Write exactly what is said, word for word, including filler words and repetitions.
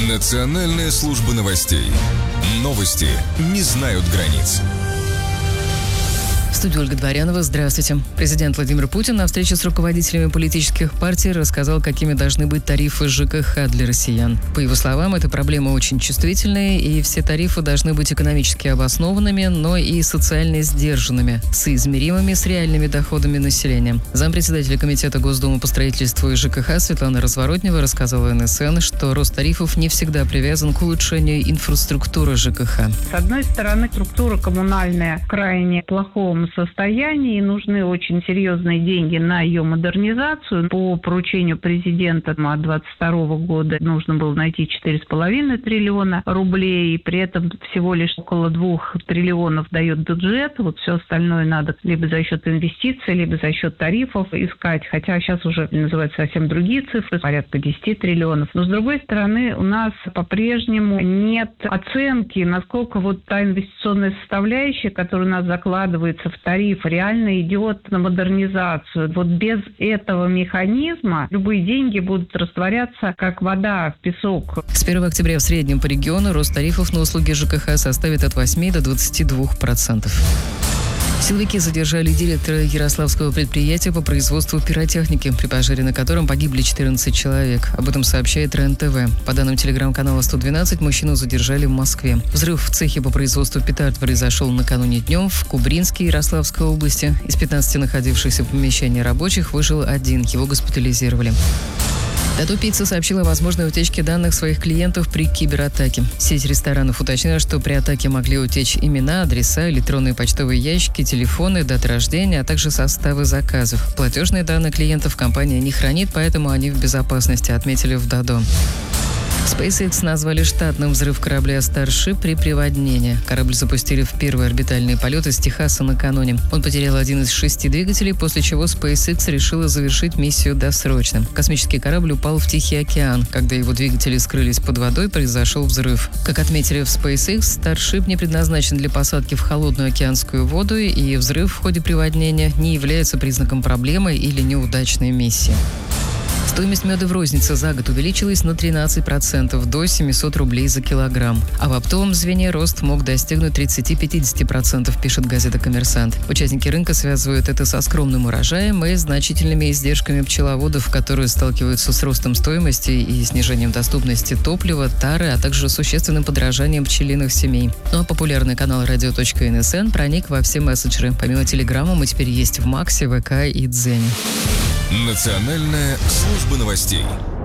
Национальная служба новостей. Новости не знают границ. В студии Ольга Дворянова. Здравствуйте. Президент Владимир Путин на встрече с руководителями политических партий рассказал, какими должны быть тарифы ЖКХ для россиян. По его словам, эта проблема очень чувствительная, и все тарифы должны быть экономически обоснованными, но и социально сдержанными, соизмеримыми с реальными доходами населения. Зампредседателя Комитета Госдумы по строительству и ЖКХ Светлана Разворотнева рассказала эн эс эн, что рост тарифов не всегда привязан к улучшению инфраструктуры ЖКХ. С одной стороны, структура коммунальная в крайне плохом состоянии, и нужны очень серьезные деньги на ее модернизацию. По поручению президента от двадцать второго года нужно было найти четыре с половиной триллиона рублей, и при этом всего лишь около двух триллионов дает бюджет. Вот все остальное надо либо за счет инвестиций, либо за счет тарифов искать, хотя сейчас уже называются совсем другие цифры, порядка десяти триллионов. Но с другой стороны, у нас по-прежнему нет оценки, насколько вот та инвестиционная составляющая, которая у нас закладывается в тариф, реально идет на модернизацию. Вот без этого механизма любые деньги будут растворяться, как вода в песок. С первого октября в среднем по региону рост тарифов на услуги ЖКХ составит от восьми до двадцати двух процентов. Силовики задержали директора ярославского предприятия по производству пиротехники, при пожаре на котором погибли четырнадцать человек. Об этом сообщает эр эн тэ вэ. По данным телеграм-канала сто двенадцать, мужчину задержали в Москве. Взрыв в цехе по производству петард произошел накануне днем в Кубринске Ярославской области. Из пятнадцати находившихся в помещении рабочих выжил один. Его госпитализировали. Тату Пицца сообщила о возможной утечке данных своих клиентов при кибератаке. Сеть ресторанов уточнила, что при атаке могли утечь имена, адреса, электронные почтовые ящики, телефоны, даты рождения, а также составы заказов. Платежные данные клиентов компания не хранит, поэтому они в безопасности, отметили в Дадо. SpaceX назвали штатным взрыв корабля Starship при приводнении. Корабль запустили в первый орбитальный полет из Техаса накануне. Он потерял один из шести двигателей, после чего SpaceX решила завершить миссию досрочно. Космический корабль упал в Тихий океан. Когда его двигатели скрылись под водой, произошел взрыв. Как отметили в SpaceX, Starship не предназначен для посадки в холодную океанскую воду, и взрыв в ходе приводнения не является признаком проблемы или неудачной миссии. Стоимость меда в рознице за год увеличилась на тринадцать процентов, до семисот рублей за килограмм. А в оптовом звене рост мог достигнуть тридцати-пятидесяти процентов, пишет газета «Коммерсант». Участники рынка связывают это со скромным урожаем и значительными издержками пчеловодов, которые сталкиваются с ростом стоимости и снижением доступности топлива, тары, а также существенным подорожанием пчелиных семей. Ну а популярный канал радио точка эн эс эн проник во все мессенджеры. Помимо Телеграма мы теперь есть в Максе, вэ ка и Дзене. Национальная служба новостей.